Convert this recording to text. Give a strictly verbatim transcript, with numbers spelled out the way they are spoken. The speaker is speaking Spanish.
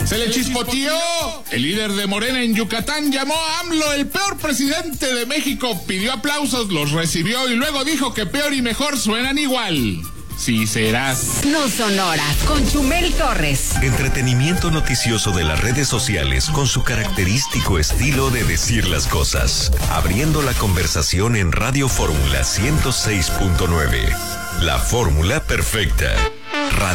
Se le chispoteó. El líder de Morena en Yucatán llamó a AMLO el peor presidente de México, pidió aplausos, los recibió y luego dijo que peor y mejor suenan igual. Sí serás. No Sonora, con Chumel Torres. Entretenimiento noticioso de las redes sociales con su característico estilo de decir las cosas. Abriendo la conversación en Radio Fórmula ciento seis punto nueve. La fórmula perfecta.